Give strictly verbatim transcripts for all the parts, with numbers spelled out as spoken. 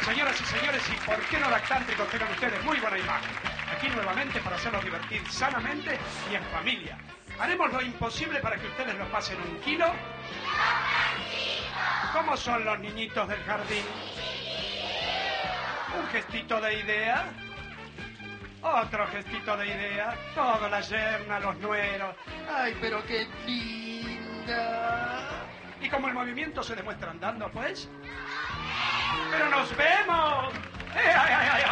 Señoras y señores, y por qué no lactántricos, tengan ustedes muy buena imagen. Aquí nuevamente para hacerlos divertir sanamente y en familia. Haremos lo imposible para que ustedes lo pasen un kilo. ¿Cómo son los niñitos del jardín? Un gestito de idea. Otro gestito de idea. Toda la yerna, los nueros. Ay, pero qué linda. ¿Y como el movimiento se demuestra andando, pues? ¡Pero nos vemos! ¡Eh, ay, ay, ay,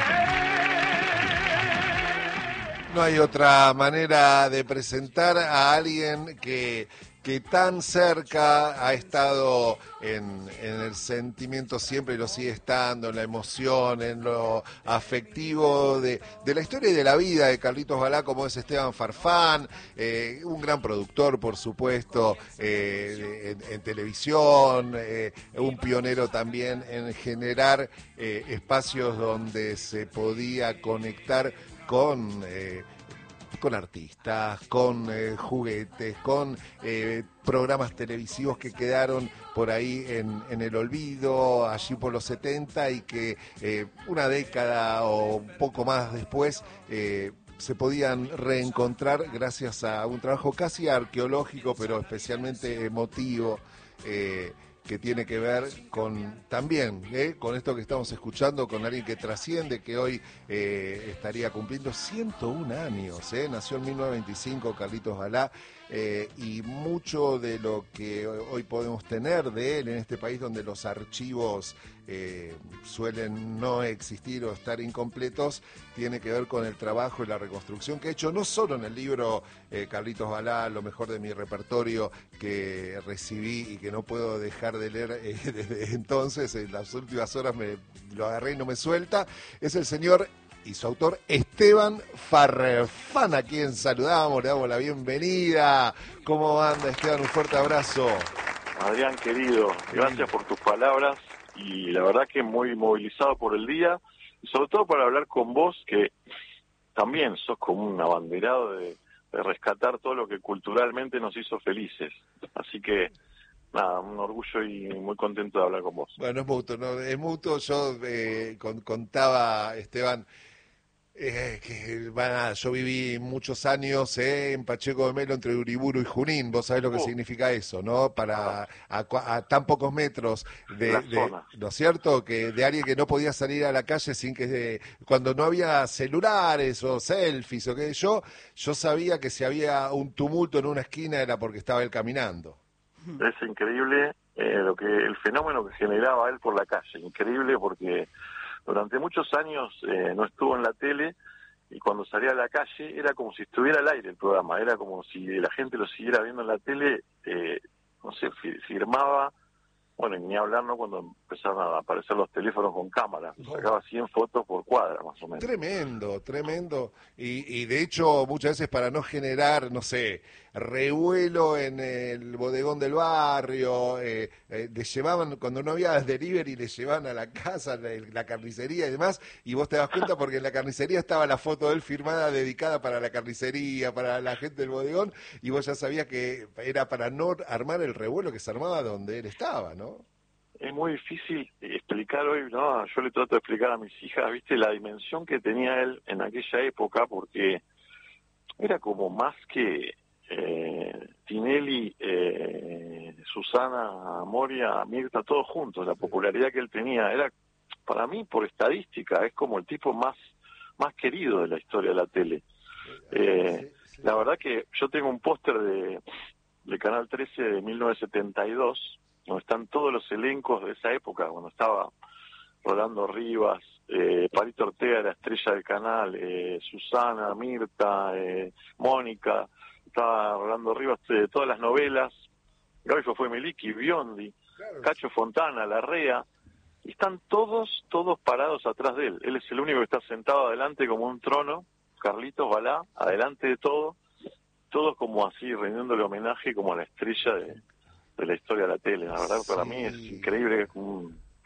ay! No hay otra manera de presentar a alguien que, que tan cerca ha estado en, en el sentimiento siempre y lo sigue estando, en la emoción, en lo afectivo de, de la historia y de la vida de Carlitos Balá, como es Esteban Farfán, eh, un gran productor, por supuesto, eh, en, en televisión, eh, un pionero también en generar eh, espacios donde se podía conectar con... Eh, con artistas, con eh, juguetes, con eh, programas televisivos que quedaron por ahí en, en el olvido, allí por los setenta, y que eh, una década o un poco más después eh, se podían reencontrar gracias a un trabajo casi arqueológico, pero especialmente emotivo, eh, que tiene que ver con también, ¿eh? con esto que estamos escuchando, con alguien que trasciende, que hoy eh, estaría cumpliendo ciento un años, ¿eh? Nació en mil novecientos veinticinco, Carlitos Balá, eh, y mucho de lo que hoy podemos tener de él en este país donde los archivos eh, suelen no existir o estar incompletos, tiene que ver con el trabajo y la reconstrucción que ha hecho no solo en el libro eh, Carlitos Balá, lo mejor de mi repertorio, que recibí y que no puedo dejar de leer eh, desde entonces, en las últimas horas me lo agarré y no me suelta, es el señor y su autor Esteban Farfán, a quien saludamos, le damos la bienvenida. ¿Cómo anda, Esteban? Un fuerte abrazo. Adrián, querido, gracias por tus palabras y la verdad que muy movilizado por el día y sobre todo para hablar con vos, que también sos como un abanderado de, de rescatar todo lo que culturalmente nos hizo felices. Así que nada, un orgullo y muy contento de hablar con vos. Bueno, es mutuo, ¿no? Es mutuo. Yo eh, con, contaba, Esteban, Eh, que, bueno, yo viví muchos años eh, en Pacheco de Melo, entre Uriburu y Junín. Vos sabés lo que Uh. significa eso, ¿no? Para a, a tan pocos metros de, de ¿no es cierto? Que de alguien que no podía salir a la calle sin que de, cuando no había celulares o selfies o qué sé yo, yo sabía que si había un tumulto en una esquina era porque estaba él caminando. Es increíble eh, lo que el fenómeno que generaba él por la calle, increíble porque durante muchos años eh, no estuvo en la tele y cuando salía a la calle era como si estuviera al aire el programa, era como si la gente lo siguiera viendo en la tele, eh, no sé, firmaba, bueno, y ni hablar, ¿no? Cuando empezaron a aparecer los teléfonos con cámara, sacaba cien fotos por cuadra, más o menos. Tremendo, tremendo. Y, y de hecho, muchas veces para no generar, no sé, revuelo en el bodegón del barrio, eh, eh, le llevaban, cuando no había delivery, le llevaban a la casa la, la carnicería y demás, y vos te das cuenta porque en la carnicería estaba la foto de él firmada, dedicada para la carnicería, para la gente del bodegón, y vos ya sabías que era para no armar el revuelo que se armaba donde él estaba, ¿no? Es muy difícil explicar hoy, ¿no? Yo le trato de explicar a mis hijas, ¿viste? La dimensión que tenía él en aquella época, porque era como más que eh, Tinelli, eh, Susana, Moria, Mirta, todos juntos. La popularidad que él tenía era, para mí, por estadística, es como el tipo más, más querido de la historia de la tele. Eh, la verdad que yo tengo un póster de, de Canal trece de mil novecientos setenta y dos, donde están todos los elencos de esa época, cuando estaba Rolando Rivas, eh, Palito Ortega, la estrella del canal, eh, Susana, Mirta, eh, Mónica, estaba Rolando Rivas, de todas las novelas, Gaby fue Meliki, Biondi, claro. Cacho Fontana, Larrea, y están todos, todos parados atrás de él. Él es el único que está sentado adelante como un trono, Carlitos Balá, adelante de todo, todos como así, rindiéndole homenaje como a la estrella de... de la historia de la tele. La verdad, sí. Para mí es increíble, es un,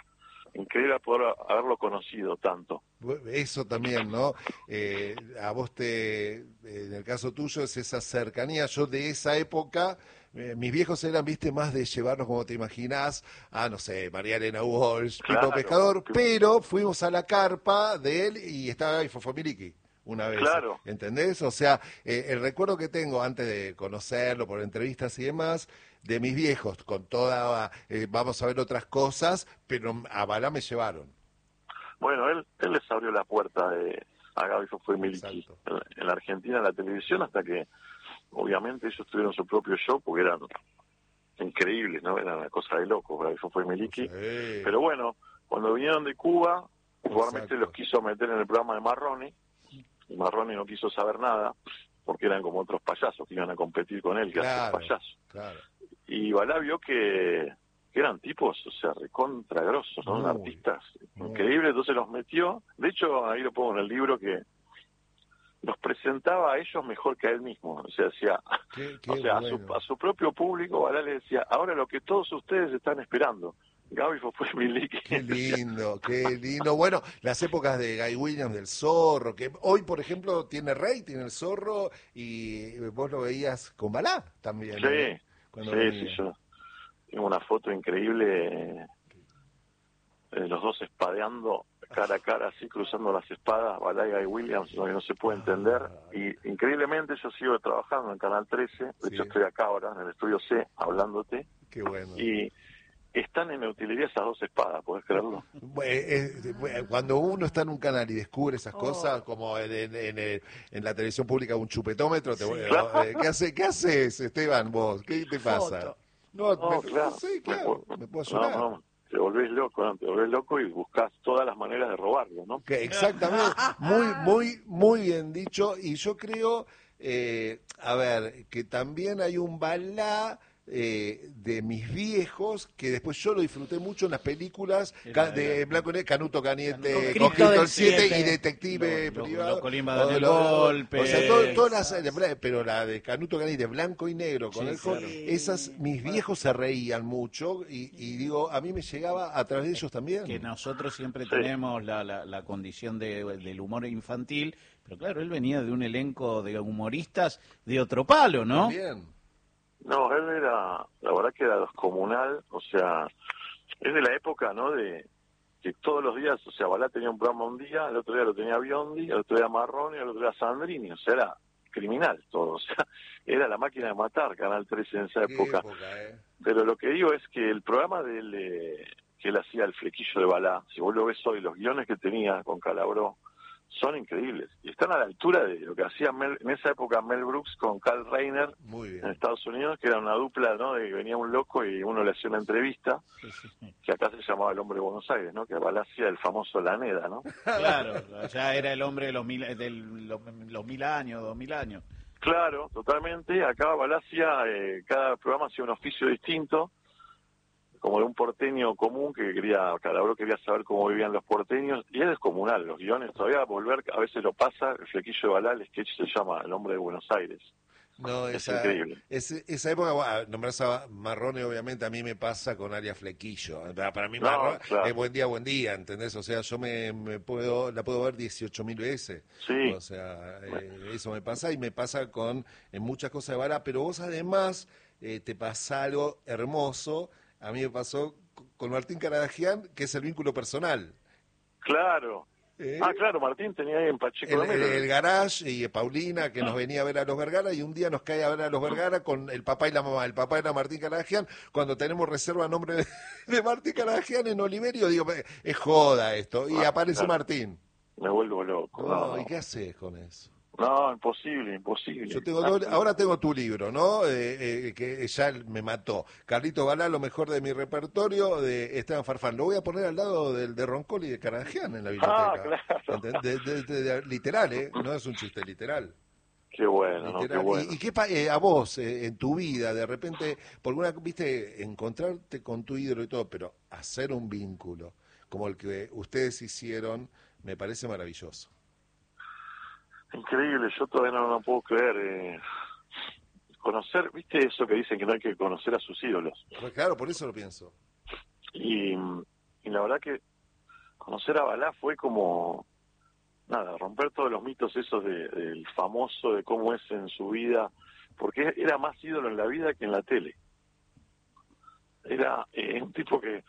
increíble poder haberlo conocido tanto. Eso también, ¿no? Eh, a vos te, en el caso tuyo, es esa cercanía. Yo de esa época, eh, mis viejos eran, viste, más de llevarnos, como te imaginás, a, no sé, María Elena Walsh, Claro, Pipo Pescador, claro. pero fuimos a la carpa de él y estaba ahí Fofo Miliki una vez, Claro. ¿entendés? O sea, eh, el recuerdo que tengo antes de conocerlo por entrevistas y demás, de mis viejos, con toda, eh, vamos a ver otras cosas, pero a Balá me llevaron. Bueno, él él les abrió la puerta de, a Gaby Fofo y Miliki en, en la Argentina, en la televisión, hasta que obviamente ellos tuvieron su propio show porque eran increíbles, ¿no? Era una cosa de loco, Gaby Fofo y Miliki. Sí. Pero bueno, cuando vinieron de Cuba, igualmente Exacto. los quiso meter en el programa de Marroni, y Marroni no quiso saber nada, porque eran como otros payasos que iban a competir con él, que Claro, hacen payasos. claro. Y Balá vio que, que eran tipos, o sea, recontra grosos, ¿no? Muy, Artistas muy. increíbles, entonces los metió. De hecho, ahí lo pongo en el libro, que los presentaba a ellos mejor que a él mismo. O sea, decía, Qué, qué o sea, bueno. a, su, a su propio público, Balá le decía, ahora lo que todos ustedes están esperando. Gaby Fofo y Miliki. Qué lindo, qué lindo. Bueno, las épocas de Guy Williams, del Zorro, que hoy, por ejemplo, tiene rating el Zorro, y vos lo veías con Balá también, Sí, ¿no? Cuando sí, venía. sí, yo tengo una foto increíble de los dos espadeando cara a cara, así cruzando las espadas, Balá y Guy Williams, lo que no se puede entender. Y increíblemente yo sigo trabajando en Canal trece, de Sí. hecho estoy acá ahora en el estudio C hablándote, Qué bueno. y están en utilería esas dos espadas, ¿podés creerlo? Bueno, es- bueno, cuando uno está en un canal y descubre esas Oh. cosas, como en, en, en, el- en la televisión pública, un chupetómetro, te, Sí. eh, ¿qué, hace, ¿qué haces, Esteban, vos? ¿Qué te pasa? Foto. No, No, me, claro. no sé, ¿qué Me hago? puedo- Me puedo No, llorar. no, te volvés loco, ¿no? Te volvés loco y buscás todas las maneras de robarlo, ¿no? Que exactamente, muy, muy, muy bien dicho. Y yo creo, eh, a ver, que también hay un Balá eh, de mis viejos, que después yo lo disfruté mucho en las películas ca- de Blanco y Negro, Canuto Cañete, Con con Cristo Cristo del el siete siete. y Detective Lo- lo- Privado. lo Colimba O Daniel lo- lo- Golpe. O sea, todo- todas las, de- pero la de Canuto Cañete, blanco y negro, con Sí, el jo- claro. esas, mis viejos se reían mucho, y, y digo, a mí me llegaba a través de ellos también. Que nosotros siempre Sí. tenemos la, la, la condición de, del humor infantil, pero claro, él venía de un elenco de humoristas de otro palo, ¿no? También. No, él era, la verdad que era descomunal, o sea, es de la época, ¿no? De que todos los días, o sea, Balá tenía un programa un día, el otro día lo tenía Biondi, el otro día Marroni, el otro día Sandrini, o sea, era criminal todo, o sea, era la máquina de matar Canal trece en esa Qué época. época, ¿eh? Pero lo que digo es que el programa de él, eh, que él hacía, el flequillo de Balá, si vos lo ves hoy, los guiones que tenía con Calabró, son increíbles. Y están a la altura de lo que hacía Mel, en esa época Mel Brooks con Carl Reiner Muy en bien. Estados Unidos, que era una dupla, ¿no? De que venía un loco y uno le hacía una entrevista, Sí, sí. que acá se llamaba El Hombre de Buenos Aires, ¿no? Que Balá hacía el famoso Laneda, ¿no? Claro, ya era el hombre de los mil, de los, los mil años, dos mil años. Claro, totalmente. Acá Balá hacía, eh, cada programa hacía un oficio distinto, como de un porteño común que quería, Calabró quería saber cómo vivían los porteños, y es descomunal, los guiones, todavía volver, a veces lo pasa, el flequillo de Balá, el sketch se llama El Hombre de Buenos Aires. No, Es esa, increíble. ese- esa época, bueno, nombrás a Marrone, obviamente, a mí me pasa con Aria Flequillo. Para, para mí, No, Marrone claro. es buen día, buen día, ¿entendés? O sea, yo me, me puedo, la puedo ver dieciocho mil veces. Sí. O sea, eh, eso me pasa, y me pasa con en muchas cosas de Vara, pero vos además eh, te pasa algo hermoso. A mí me pasó c- con Martín Caradagian, que es el vínculo personal. Claro. ¿Eh? Ah, claro, Martín tenía ahí en Pacheco El, de el, Melo. el garage y Paulina, que nos venía a ver a los Vergara, y un día nos cae a ver a los Vergara con el papá y la mamá. El papá era Martín Caradagian, cuando tenemos reserva a nombre de, de Martín Caradagian en Oliverio, digo, es joda esto, y Ah, aparece claro. Martín. Me vuelvo loco. No, No, ¿y qué haces con eso? no, imposible, imposible. Yo tengo Ah, doble- ahora tengo tu libro, ¿no? Eh, eh, que ya me mató. Carlito Balá, lo mejor de mi repertorio, de Esteban Farfán. Lo voy a poner al lado del de Roncoli y de Caradagian en la biblioteca. Ah, claro. ¿Entendés? De- de- de- de- literal, ¿eh? No es un chiste, literal. Qué bueno, ¿no? Qué Literal. bueno. ¿Y, y qué pa- eh, a vos, eh, en tu vida, de repente, por alguna, viste, encontrarte con tu ídolo y todo, pero hacer un vínculo como el que ustedes hicieron, me parece maravilloso. Increíble, yo todavía no lo puedo creer. Eh, conocer, ¿viste eso que dicen que no hay que conocer a sus ídolos? Pues claro, por eso lo pienso. Y, y la verdad que conocer a Balá fue como, nada, romper todos los mitos esos de, del famoso, de cómo es en su vida, porque era más ídolo en la vida que en la tele. Era eh, un tipo que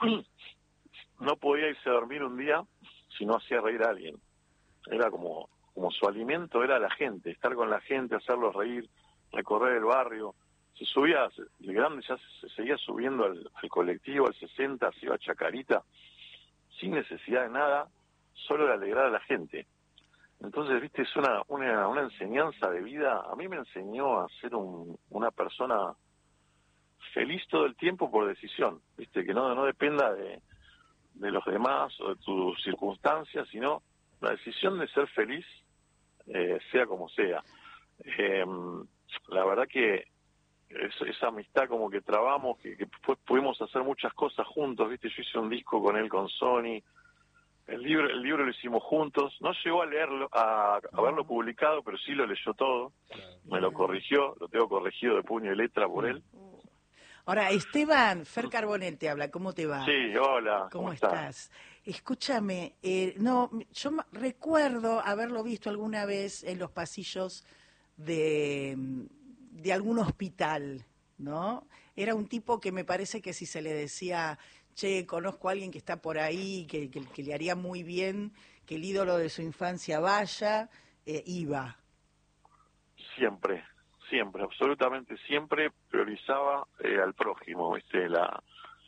no podía irse a dormir un día si no hacía reír a alguien. Era como, como su alimento era la gente, estar con la gente, hacerlos reír, recorrer el barrio. Se subía, el grande ya se, se seguía subiendo al, al colectivo, al sesenta, se iba a Chacarita, sin necesidad de nada, solo de alegrar a la gente. Entonces, viste, es una, una, una enseñanza de vida. A mí me enseñó a ser un, una persona feliz todo el tiempo por decisión, viste, que no, no dependa de, de los demás o de tus circunstancias, sino la decisión de ser feliz, eh, sea como sea. Eh, la verdad que es, esa amistad como que trabamos, que, que pudimos hacer muchas cosas juntos, viste, yo hice un disco con él, con Sony, el libro el libro lo hicimos juntos, no llegó a leerlo, a, a verlo publicado, pero sí lo leyó todo, me lo corrigió, lo tengo corregido de puño y letra por él. Ahora, Esteban, Fer Carbonell te habla, ¿cómo te va? Sí, hola, ¿Cómo, ¿cómo estás? Escúchame, eh, no, yo m- recuerdo haberlo visto alguna vez en los pasillos de, de algún hospital, ¿no? Era un tipo que me parece que si se le decía, che, conozco a alguien que está por ahí, que, que, que le haría muy bien, que el ídolo de su infancia vaya, eh, iba. Siempre, siempre, absolutamente siempre priorizaba eh, al prójimo, ¿viste? La...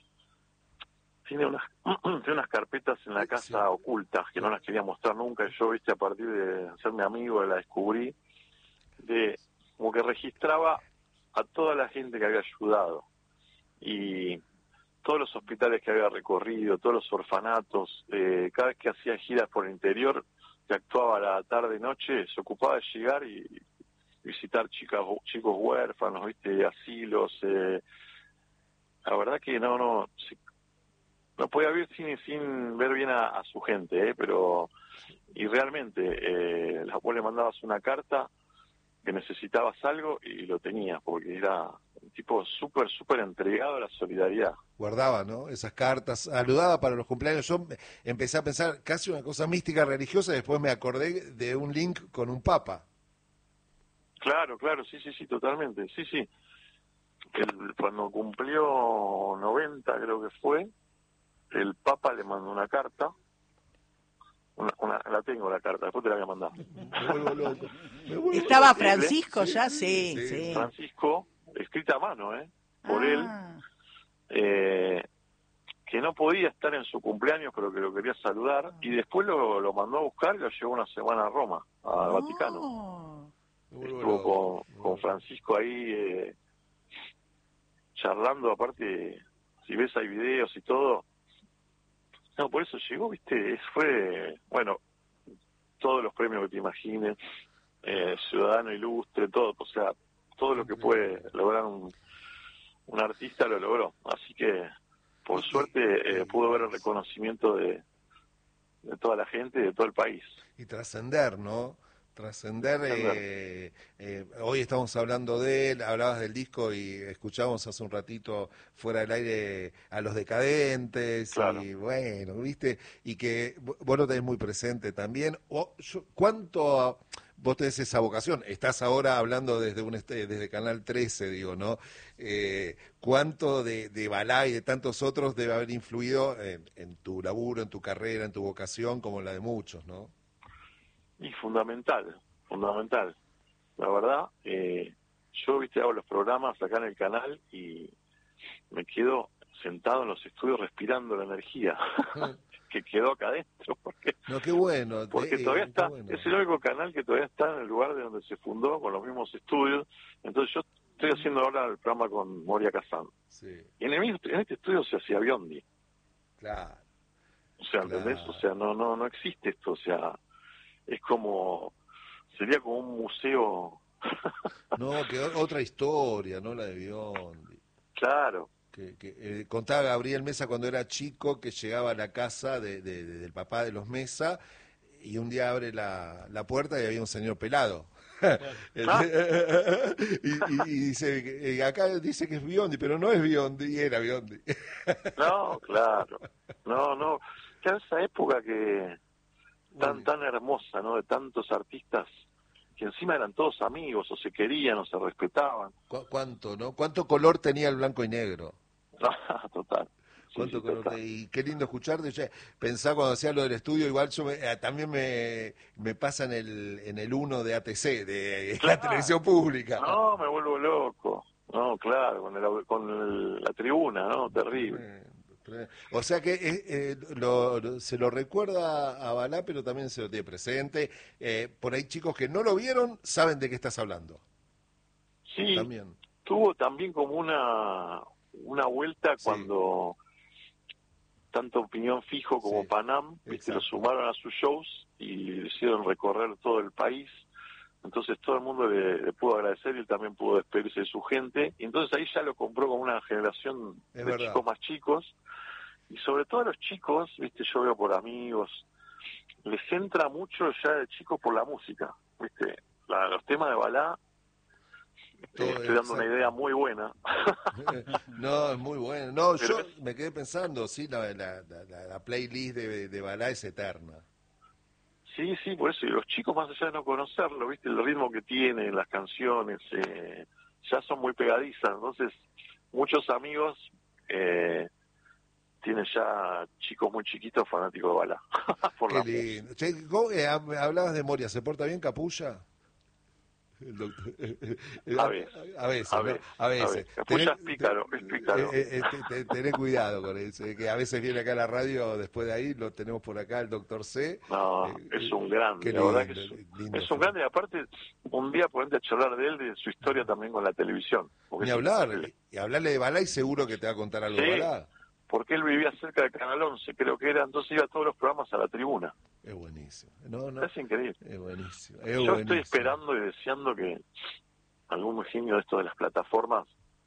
Tiene unas, tiene unas carpetas en la casa sí. ocultas que no las quería mostrar nunca. Yo, viste, a partir de hacerme amigo, la descubrí, de como que registraba a toda la gente que había ayudado y todos los hospitales que había recorrido, todos los orfanatos, eh, cada vez que hacía giras por el interior, que actuaba a la tarde noche, se ocupaba de llegar y visitar chicas, chicos huérfanos, viste, asilos. Eh, la verdad que no, no, sí, no podía vivir sin, sin ver bien a, a su gente, eh, pero, y realmente, eh, vos le mandabas una carta que necesitabas algo y lo tenías, porque era un tipo súper, súper entregado a la solidaridad. Guardaba, ¿no? Esas cartas, saludaba para los cumpleaños. Yo empecé a pensar casi una cosa mística religiosa y después me acordé de un link con un papa. Claro, claro, sí, sí, sí, totalmente, sí, sí. El, cuando cumplió noventa, creo que fue, el Papa le mandó una carta, una, una, la tengo la carta, después te la voy a mandar. Me vuelvo loco. Me vuelvo ¿Estaba loco. Francisco ¿Sí? ya? Sí, Sí, sí. Francisco, escrita a mano, ¿eh? Por Ah. él, eh, que no podía estar en su cumpleaños, pero que lo quería saludar, y después lo, lo mandó a buscar y lo llevó una semana a Roma, al Oh. Vaticano. Me vuelvo Estuvo loco. con, con Francisco ahí eh, charlando, aparte, si ves hay videos y todo. No, por eso llegó, viste, fue, bueno, todos los premios que te imagines, eh, ciudadano ilustre, todo, o sea, todo lo que puede lograr un, un artista lo logró. Así que, por suerte, eh, pudo ver el reconocimiento de, de toda la gente y de todo el país. Y trascender, ¿no? Trascender, eh, eh, hoy estamos hablando de él, hablabas del disco y escuchamos hace un ratito fuera del aire a Los Decadentes, claro. Y bueno, ¿viste? Y que vos lo tenés muy presente también. O, yo, ¿cuánto vos tenés esa vocación? Estás ahora hablando desde un desde Canal trece, digo, ¿no? Eh, ¿Cuánto de, de Balá y de tantos otros debe haber influido en, en tu laburo, en tu carrera, en tu vocación, como en la de muchos, ¿no? Y fundamental, fundamental. La verdad, eh, yo, viste, hago los programas acá en el canal y me quedo sentado en los estudios respirando la energía que quedó acá adentro. Porque, no, qué bueno. Porque de, todavía eh, está, bueno. es el único canal que todavía está en el lugar de donde se fundó, con los mismos estudios. Entonces yo estoy haciendo ahora el programa con Moria Kazan. Sí. Y en, el mismo, en este estudio se hacía Biondi. Claro. O sea, ¿entendés? Claro. O sea, no, no, no existe esto, o sea... Es como, sería como un museo. No, que otra historia, ¿no? La de Biondi. Claro. Que, que eh, contaba Gabriel Mesa cuando era chico que llegaba a la casa de, de, de, del papá de los Mesa y un día abre la, la puerta y había un señor pelado. y, y, y dice, eh, acá dice que es Biondi, pero no es Biondi, y era Biondi. No, claro. No, no. Ya esa época que tan, tan hermosa, ¿no? De tantos artistas que encima eran todos amigos, o se querían, o se respetaban. ¿Cu ¿Cuánto, no? ¿Cuánto color tenía el blanco y negro? Total. Sí, ¿Cuánto sí, color total. te- Y qué lindo escucharte. Yo pensaba cuando hacía lo del estudio, igual yo me- eh, también me, me pasa en el en el uno de A T C, de Claro. la televisión pública. No, me vuelvo loco. No, claro, con, el, con el- la tribuna, ¿no? Terrible. Tremendo, tremendo. O sea que eh, eh, lo- lo- se lo recuerda a Balá, pero también se lo tiene presente. Eh, por ahí chicos que no lo vieron saben de qué estás hablando. Sí, También. tuvo también como una, una vuelta Sí. cuando tanto Opinión Fijo como Sí, Panam, viste, lo exacto. sumaron a sus shows y le hicieron recorrer todo el país. Entonces todo el mundo le, le pudo agradecer y él también pudo despedirse de su gente. Y entonces ahí ya lo compró con una generación Es de verdad. chicos más chicos. Y sobre todo a los chicos, viste, yo veo por amigos, les entra mucho ya de chicos por la música. Viste, La- los temas de Balá, Todo, eh, estoy dando una exacto. idea muy buena. No, es muy bueno. No, Pero yo es- me quedé pensando, sí, la, la, la, la playlist de, de Balá es eterna. Sí, sí, por eso. Y los chicos, más allá de no conocerlo, viste, el ritmo que tienen, las canciones, eh, ya son muy pegadizas. Entonces, muchos amigos eh, tienen ya chicos muy chiquitos fanáticos de Balá. por Qué la música. lindo. Che, ¿cómo, eh, hab- hablabas de Moria, ¿se porta bien Capulla? El doctor- A veces. a veces, A ¿no? veces, A a veces. veces. Capulla Tené- es pícaro, te- es pícaro. eh, eh, eh, te- te- tené cuidado con eso, eh, que a veces viene acá a la radio, después de ahí lo tenemos por acá, el doctor C. No, Eh, es eh, un grande, qué la verdad que lindo, es, un- lindo es un fue. grande. Y aparte, un día ponerte a charlar de él, de su historia también con la televisión. Porque Ni es hablar, increíble. y hablarle de Balá y seguro que te va a contar algo de Sí. Balá. Porque él vivía cerca de Canal once, creo que era, entonces iba a todos los programas a la tribuna. Es buenísimo. No, no, Es increíble. es buenísimo. Es Yo estoy buenísimo. esperando y deseando que algún genio de esto de las plataformas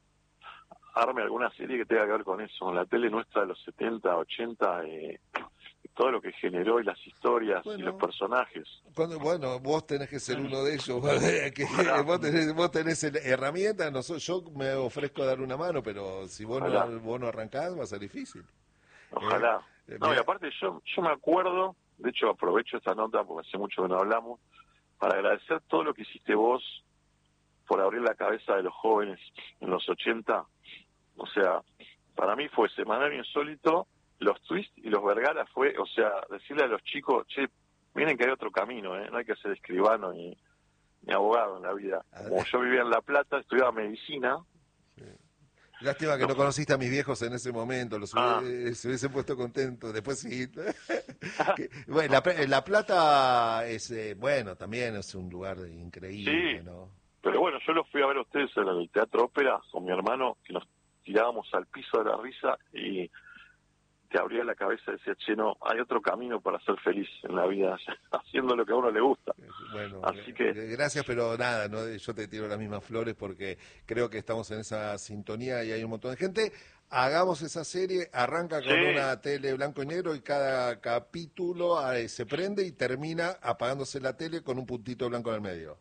arme alguna serie que tenga que ver con eso, con la tele nuestra de los setenta, ochenta, eh, todo lo que generó y las historias Bueno. y los personajes. Cuando, bueno, vos tenés que ser uno de ellos, que Ojalá. vos tenés, vos tenés el- herramientas, no soy- yo me ofrezco a dar una mano, pero si vos Ojalá. no, vos no arrancás va a ser difícil. Ojalá. Eh, No, y mirá. aparte yo, yo me acuerdo, de hecho aprovecho esta nota porque hace mucho que no hablamos, para agradecer todo lo que hiciste vos por abrir la cabeza de los jóvenes en los ochenta. O sea, para mí fue Semanario Insólito, los Twist y los Vergara fue, o sea, decirle a los chicos, che, miren que hay otro camino, ¿eh? No hay que ser escribano ni, ni abogado en la vida. Como yo vivía en La Plata, estudiaba medicina. Lástima que no, No. conociste a mis viejos en ese momento, los Ah. hubiese- se hubiesen puesto contentos. Después sí. Que- bueno, la, Pla- La Plata es, eh, bueno, también es un lugar increíble, Sí. ¿no? Pero bueno, yo los fui a ver a ustedes en el Teatro Ópera con mi hermano, que nos tirábamos al piso de la risa y te abría la cabeza y decía, che, no, hay otro camino para ser feliz en la vida, haciendo lo que a uno le gusta. Bueno, Así que- eh, gracias, pero nada, no, yo te tiro las mismas flores porque creo que estamos en esa sintonía y hay un montón de gente. Hagamos esa serie, arranca con Sí. una tele blanco y negro y cada capítulo eh, se prende y termina apagándose la tele con un puntito blanco en el medio.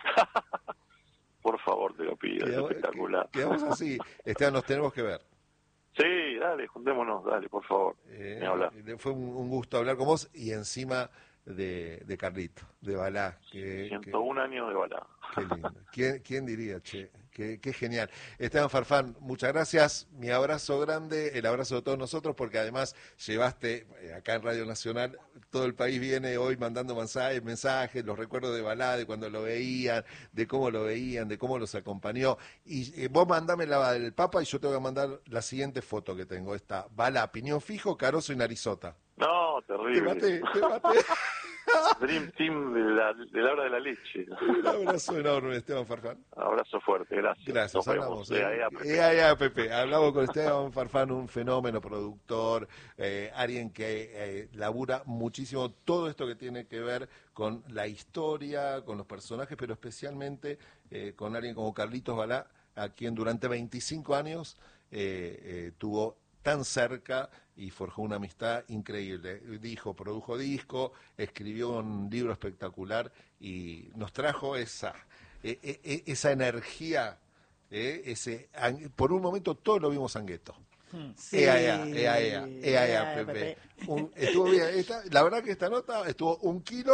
Por favor, te lo pido, es Quedamos, espectacular. que- quedamos así. Esteban, nos tenemos que ver. Sí, dale, juntémonos, dale, por favor. Eh, Ni hablar. fue un, un gusto hablar con vos y encima de, de Carlito, de Balá. Que, que- ciento un años de bala. Qué lindo. ¿Quién, quién diría, che? Qué, qué genial. Esteban Farfán, muchas gracias. Mi abrazo grande, el abrazo de todos nosotros, porque además llevaste eh, acá en Radio Nacional, todo el país viene hoy mandando mensajes, mensajes, los recuerdos de Balá, de cuando lo veían, de cómo lo veían, de cómo los acompañó. Y eh, vos mandame la del Papa y yo te voy a mandar la siguiente foto que tengo. Esta, Balá, piñón fijo, Caroso y Narizota. No, Te terrible. maté, te maté. Dream Team de la, de la hora de la leche. Un abrazo enorme, Esteban Farfán. Abrazo fuerte, gracias. Gracias, Nos hablamos. vemos. eh. Ea, ea, Pepe. Ea, ea, Pepe. Hablamos con Esteban Farfán, un fenómeno productor, eh, alguien que eh, labura muchísimo todo esto que tiene que ver con la historia, con los personajes, pero especialmente eh, con alguien como Carlitos Balá, a quien durante veinticinco años eh, eh, tuvo tan cerca y forjó una amistad increíble. Dijo, produjo disco, escribió un libro espectacular y nos trajo esa eh, eh, esa energía, eh, ese, por un momento todos lo vimos Angueto. Sí. Ea, ea, ea, ea, ea, ea, Pepe. Un- estuvo bien, esta- la verdad que esta nota estuvo un kilo